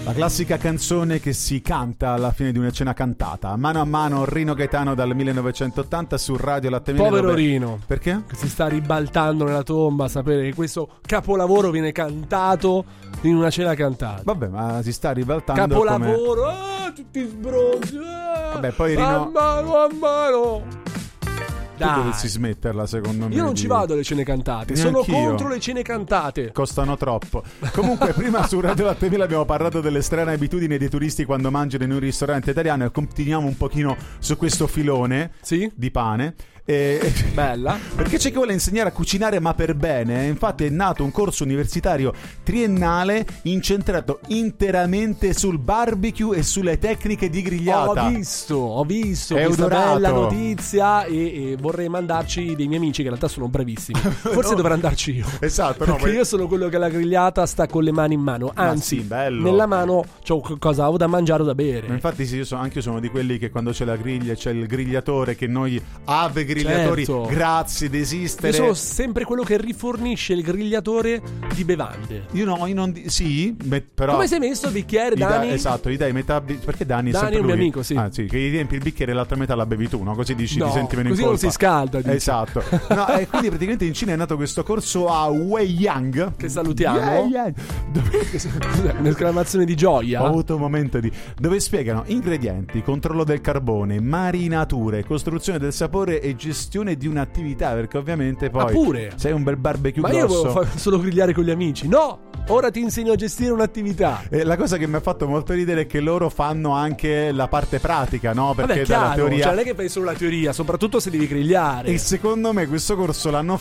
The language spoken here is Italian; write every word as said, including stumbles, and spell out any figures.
La classica canzone che si canta alla fine di una cena cantata. Mano a mano, Rino Gaetano dal millenovecentottanta su Radio Latte Miele. Povero dove... Rino. Perché? Che si sta ribaltando nella tomba a sapere che questo capolavoro viene cantato in una cena cantata. Vabbè, ma si sta ribaltando. Capolavoro, come... ah, tutti sbronzi. Ah, Vabbè, poi Rino... a mano a mano. Tu dovessi smetterla, secondo me. Io non di... ci vado alle cene cantate. Neanch'io. Sono contro le cene cantate. Costano troppo. Comunque, prima su Radio Latte Miele abbiamo parlato delle strane abitudini dei turisti quando mangiano in un ristorante italiano e continuiamo un pochino su questo filone sì? di pane. E... Bella. Perché c'è chi vuole insegnare a cucinare ma per bene. Infatti è nato un corso universitario triennale incentrato interamente sul barbecue e sulle tecniche di grigliata. Ho visto, ho visto è questa odorato. bella notizia e, e vorrei mandarci dei miei amici che in realtà sono bravissimi. Forse No. dovrò andarci io. Esatto, no, perché poi... io sono quello che la grigliata sta con le mani in mano. Anzi, sì, bello. nella mano c'ho qualcosa o da mangiare o da bere. Ma infatti sì, io sono, anche io sono di quelli che quando c'è la griglia c'è il grigliatore, che noi ave grigliatori, certo. Grazie d'esistere. Io sono sempre quello che rifornisce il grigliatore di bevande. Io no, io non di... sì, beh, però come sei messo il bicchiere, gli Dani? Da, esatto, gli dai metà bi- perché Dani, Dani è sempre è un mio lui. amico, sì. Ah, sì, che gli riempi il bicchiere e l'altra metà la bevi tu, no? Così dici, no, ti senti meno in così colpa. non si scalda, dici. Esatto. No, e quindi praticamente in Cina è nato questo corso a Weiyang, che salutiamo. Yeah, yeah. Dove... un'esclamazione di gioia. Ho avuto un momento di dove spiegano ingredienti, controllo del carbone, marinature, costruzione del sapore e gestione di un'attività, perché ovviamente poi ah, pure? sei un bel barbecue ma grosso. io volevo fare solo grigliare con gli amici. No, ora ti insegno a gestire un'attività. E la cosa che mi ha fatto molto ridere è che loro fanno anche la parte pratica, no? Perché vabbè, dalla chiaro, teoria, cioè non è che fai solo la teoria, soprattutto se devi grigliare. e secondo me questo corso l'hanno